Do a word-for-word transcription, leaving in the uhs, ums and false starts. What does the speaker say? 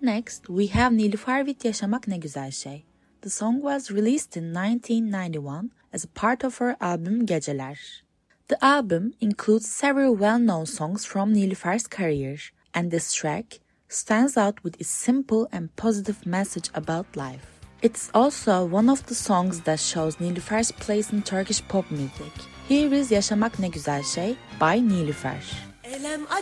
Next, we have Nilüfer with Yaşamak Ne Güzel Şey. The song was released in nineteen ninety-one as a part of her album Geceler. The album includes several well-known songs from Nilüfer's career, and this track stands out with its simple and positive message about life. It's also one of the songs that shows Nilüfer's place in Turkish pop music. Here is Yaşamak Ne Güzel Şey by Nilüfer. Elem